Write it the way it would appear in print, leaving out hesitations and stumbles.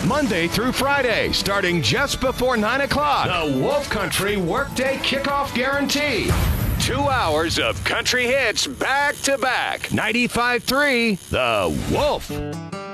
Monday through Friday, starting just before 9 o'clock. The Wolf Country Workday Kickoff Guarantee. 2 hours of country hits back to back. 95.3 The Wolf.